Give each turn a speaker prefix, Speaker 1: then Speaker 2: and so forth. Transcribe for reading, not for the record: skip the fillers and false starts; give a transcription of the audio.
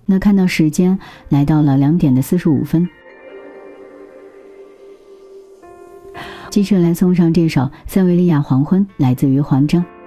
Speaker 1: 那看到时间来到了2点45分，继续来送上这首《塞维利亚黄昏》，来自于黄征。